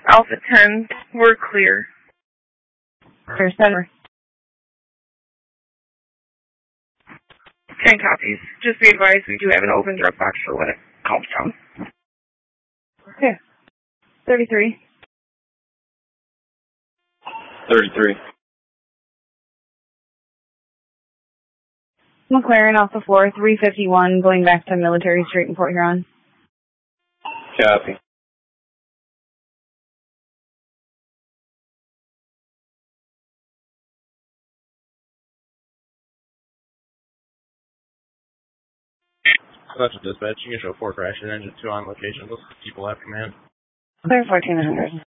Alpha 10, we're clear. Clear, center. 10 copies. Just be advised, we do have an open drop box for when it calms down. Okay. 33. 33. McLaren off the floor, 351, going back to Military Street in Port Huron. Copy. Central Dispatch, you can show 4 crash and engine 2 on location. Those people have command. Clear 1400.